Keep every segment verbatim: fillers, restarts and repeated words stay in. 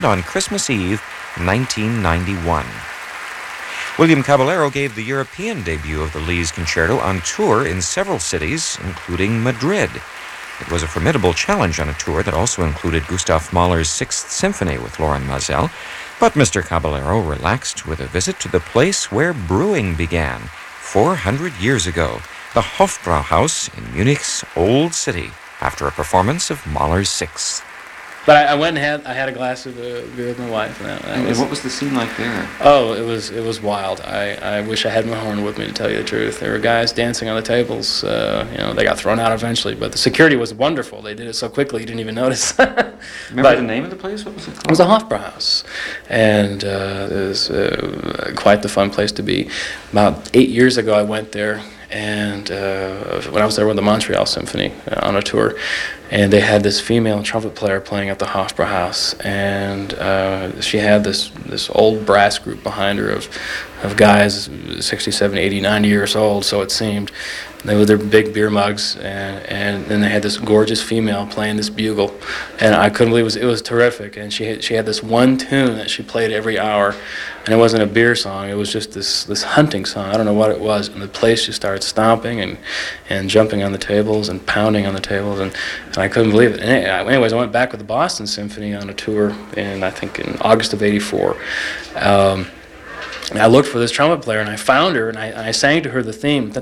on Christmas Eve, nineteen ninety-one. William Caballero gave the European debut of the Lees Concerto on tour in several cities, including Madrid. It was a formidable challenge on a tour that also included Gustav Mahler's Sixth Symphony with Lorin Maazel, but Mister Caballero relaxed with a visit to the place where brewing began four hundred years ago, the Hofbrauhaus in Munich's Old City, after a performance of Mahler's Sixth. But I, I went and had I had a glass of uh, beer with my wife, and, that, that and was, what was the scene like there? Oh, it was it was wild. I, I wish I had my horn with me, to tell you the truth. There were guys dancing on the tables. Uh, you know, they got thrown out eventually, but the security was wonderful. They did it so quickly you didn't even notice. Remember but the name of the place? What was it called? It was the Hofbrauhaus, and uh, it was uh, quite the fun place to be. About eight years ago, I went there. And uh, when I was there with the Montreal Symphony uh, on a tour, and they had this female trumpet player playing at the Hofbrauhaus, and uh, she had this this old brass group behind her of of guys sixty-seven, eighty, ninety years old, so it seemed. They with their big beer mugs, and, and then they had this gorgeous female playing this bugle, and I couldn't believe it was it was terrific. And she had, she had this one tune that she played every hour, and it wasn't a beer song. It was just this this hunting song. I don't know what it was, and the place just started stomping and and jumping on the tables and pounding on the tables, and, and I couldn't believe it. And anyways, I went back with the Boston Symphony on a tour in I think in August of eighty-four. Um, And I looked for this trumpet player, and I found her, and I, and I sang to her the theme,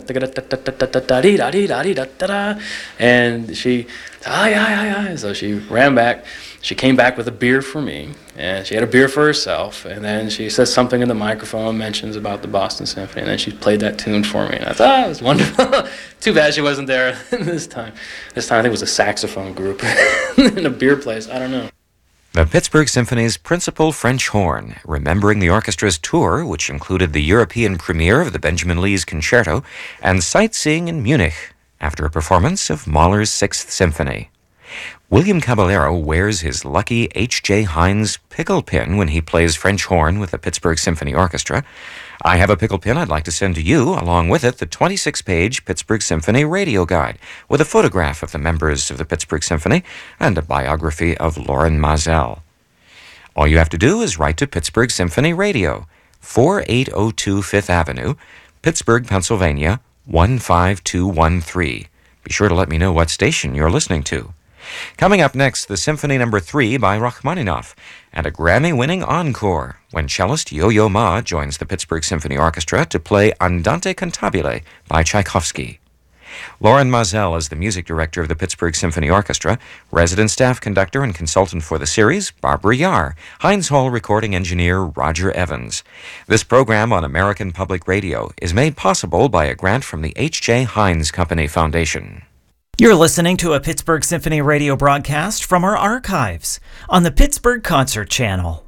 and she, ay, ay, ay, ay. So she ran back. She came back with a beer for me, and she had a beer for herself, and then she says something in the microphone, mentions about the Boston Symphony, and then she played that tune for me, and I thought, ah, it was wonderful. Too bad she wasn't there this time. This time I think it was a saxophone group in a beer place. I don't know. The Pittsburgh Symphony's principal French horn, remembering the orchestra's tour, which included the European premiere of the Benjamin Lees Concerto, and sightseeing in Munich after a performance of Mahler's Sixth Symphony. William Caballero wears his lucky H J Heinz pickle pin when he plays French horn with the Pittsburgh Symphony Orchestra. I have a pickle pin I'd like to send to you, along with it the twenty-six page Pittsburgh Symphony radio guide, with a photograph of the members of the Pittsburgh Symphony and a biography of Lorin Maazel. All you have to do is write to Pittsburgh Symphony Radio, forty-eight oh two Fifth Avenue, Pittsburgh, Pennsylvania, one five two one three. Be sure to let me know what station you're listening to. Coming up next, the Symphony Number three by Rachmaninoff, and a Grammy-winning encore when cellist Yo-Yo Ma joins the Pittsburgh Symphony Orchestra to play Andante Cantabile by Tchaikovsky. Lorin Maazel is the music director of the Pittsburgh Symphony Orchestra, resident staff conductor and consultant for the series, Barbara Yar, Heinz Hall recording engineer, Roger Evans. This program on American Public Radio is made possible by a grant from the H J Heinz Company Foundation. You're listening to a Pittsburgh Symphony radio broadcast from our archives on the Pittsburgh Concert Channel.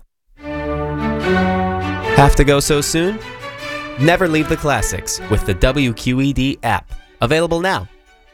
Have to go so soon? Never leave the classics with the W Q E D app. Available now.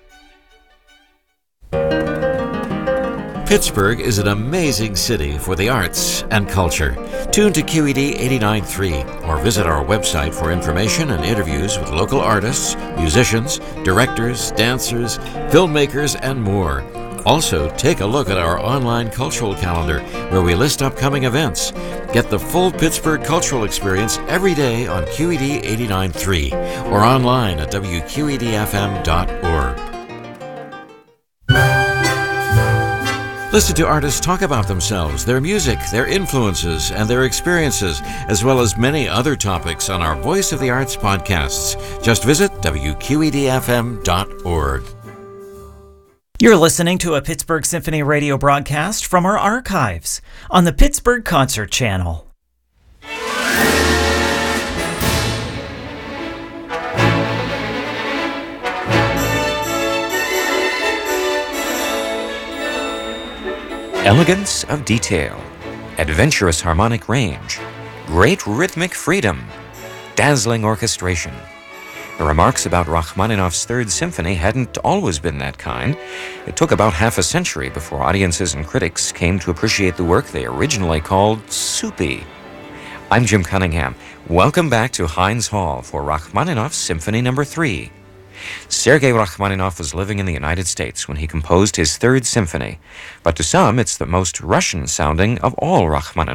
Pittsburgh is an amazing city for the arts and culture. Tune to Q E D eighty-nine point three or visit our website for information and interviews with local artists, musicians, directors, dancers, filmmakers, and more. Also, take a look at our online cultural calendar where we list upcoming events. Get the full Pittsburgh cultural experience every day on Q E D eighty-nine point three or online at W Q E D F M dot org. Listen to artists talk about themselves, their music, their influences, and their experiences, as well as many other topics on our Voice of the Arts podcasts. Just visit W Q E D F M dot org. You're listening to a Pittsburgh Symphony radio broadcast from our archives on the Pittsburgh Concert Channel. Elegance of detail, adventurous harmonic range, great rhythmic freedom, dazzling orchestration. The remarks about Rachmaninoff's Third Symphony hadn't always been that kind. It took about half a century before audiences and critics came to appreciate the work they originally called soupy. I'm Jim Cunningham. Welcome back to Heinz Hall for Rachmaninoff's Symphony Number three. Sergei Rachmaninoff was living in the United States when he composed his Third Symphony, but to some it's the most Russian-sounding of all Rachmaninoff's